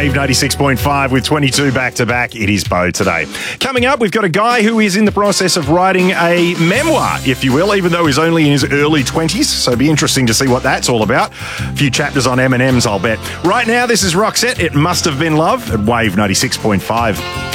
Wave 96.5 with 22 back-to-back. It is Bo today. Coming up, we've got a guy who is in the process of writing a memoir, if you will, even though he's only in his early 20s. So it'll be interesting to see what that's all about. A few chapters on M&Ms, I'll bet. Right now, this is Roxette. It Must Have Been Love at Wave 96.5.